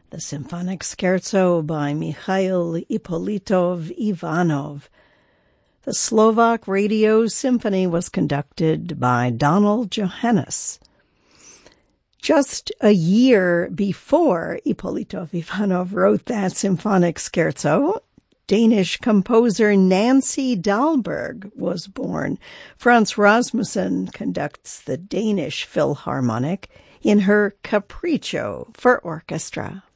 The Symphonic Scherzo by Mikhail Ippolitov Ivanov. The Slovak Radio Symphony was conducted by Donald Johannes. Just a year before Ippolitov Ivanov wrote that symphonic scherzo, Danish composer Nancy Dahlberg was born. Frans Rasmussen conducts the Danish Philharmonic in her Capriccio for orchestra.